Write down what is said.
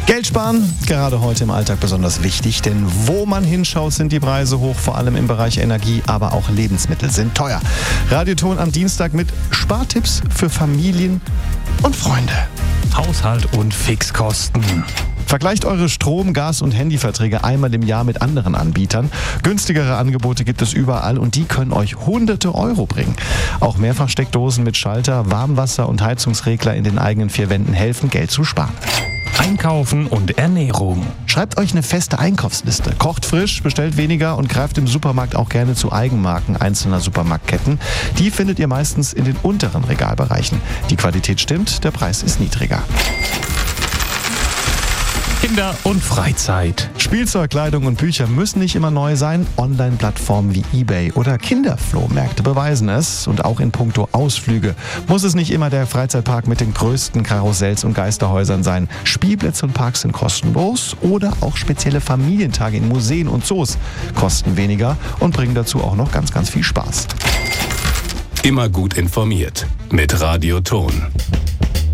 Geld sparen, gerade heute im Alltag besonders wichtig, denn wo man hinschaut, sind die Preise hoch, vor allem im Bereich Energie, aber auch Lebensmittel sind teuer. Radioton am Dienstag mit Spartipps für Familien und Freunde. Haushalt und Fixkosten. Vergleicht eure Strom-, Gas- und Handyverträge einmal im Jahr mit anderen Anbietern. Günstigere Angebote gibt es überall und die können euch hunderte Euro bringen. Auch Mehrfachsteckdosen mit Schalter, Warmwasser- und Heizungsregler in den eigenen 4 Wänden helfen, Geld zu sparen. Einkaufen und Ernährung. Schreibt euch eine feste Einkaufsliste. Kocht frisch, bestellt weniger und greift im Supermarkt auch gerne zu Eigenmarken einzelner Supermarktketten. Die findet ihr meistens in den unteren Regalbereichen. Die Qualität stimmt, der Preis ist niedriger. Kinder- und Freizeit. Spielzeug, Kleidung und Bücher müssen nicht immer neu sein. Online-Plattformen wie eBay oder Kinderflohmärkte beweisen es. Und auch in puncto Ausflüge muss es nicht immer der Freizeitpark mit den größten Karussells und Geisterhäusern sein. Spielplätze und Parks sind kostenlos oder auch spezielle Familientage in Museen und Zoos kosten weniger und bringen dazu auch noch ganz, ganz viel Spaß. Immer gut informiert mit Radioton.